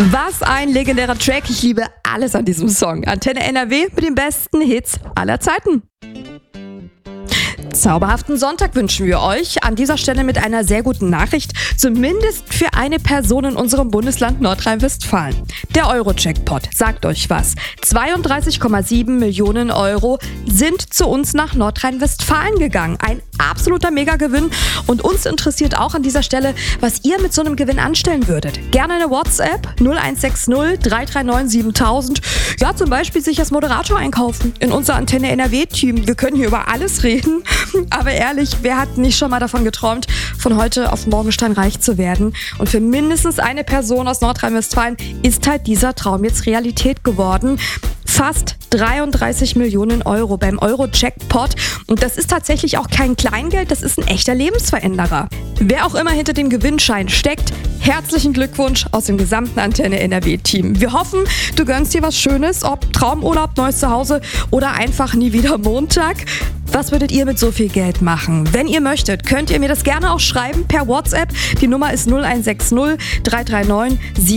Was ein legendärer Track. Ich liebe alles an diesem Song. Antenne NRW mit den besten Hits aller Zeiten. Zauberhaften Sonntag wünschen wir euch. An dieser Stelle mit einer sehr guten Nachricht, zumindest für eine Person in unserem Bundesland Nordrhein-Westfalen. Der Euro-Jackpot sagt euch was. 32,7 Millionen Euro sind zu uns nach Nordrhein-Westfalen gegangen. Ein absoluter Megagewinn. Und uns interessiert auch an dieser Stelle, was ihr mit so einem Gewinn anstellen würdet. Gerne eine WhatsApp 0160 339 7000. Ja, zum Beispiel sich als Moderator einkaufen in unser Antenne NRW-Team. Wir können hier über alles reden. Aber ehrlich, wer hat nicht schon mal davon geträumt, von heute auf morgen steinreich zu werden? Und für mindestens eine Person aus Nordrhein-Westfalen ist halt dieser Traum jetzt Realität geworden. Fast 33 Millionen Euro beim Euro-Jackpot. Und das ist tatsächlich auch kein Kleingeld, das ist ein echter Lebensveränderer. Wer auch immer hinter dem Gewinnschein steckt, herzlichen Glückwunsch aus dem gesamten Antenne NRW-Team. Wir hoffen, du gönnst dir was Schönes, ob Traumurlaub, neues Zuhause oder einfach nie wieder Montag. Was würdet ihr mit so viel Geld machen? Wenn ihr möchtet, könnt ihr mir das gerne auch schreiben per WhatsApp. Die Nummer ist 0160 339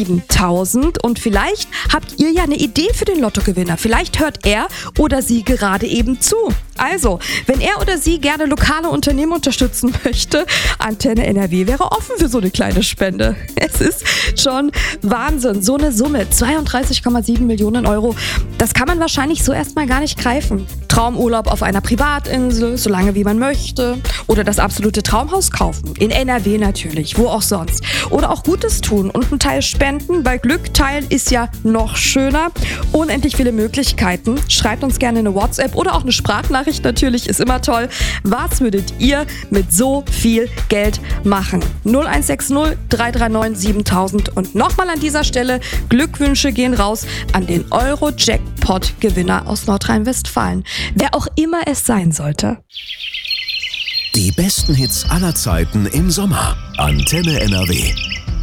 7000. Und vielleicht habt ihr ja eine Idee für den Lottogewinner. Vielleicht hört er oder sie gerade eben zu. Also, wenn er oder sie gerne lokale Unternehmen unterstützen möchte, Antenne NRW wäre offen für so eine kleine Spende. Es ist schon Wahnsinn. So eine Summe, 32,7 Millionen Euro, das kann man wahrscheinlich so erstmal gar nicht greifen. Traumurlaub auf einer Privatinsel, so lange wie man möchte. Oder das absolute Traumhaus kaufen. In NRW natürlich, wo auch sonst. Oder auch Gutes tun und einen Teil spenden, weil Glück teilen ist ja noch schöner. Unendlich viele Möglichkeiten. Schreibt uns gerne eine WhatsApp oder auch eine Sprachnachricht, natürlich, ist immer toll. Was würdet ihr mit so viel Geld machen? 0160 339 7000. Und nochmal an dieser Stelle, Glückwünsche gehen raus an den Euro-Jackpot-Gewinner aus Nordrhein-Westfalen. Wer auch immer es sein sollte. Die besten Hits aller Zeiten im Sommer. Antenne NRW.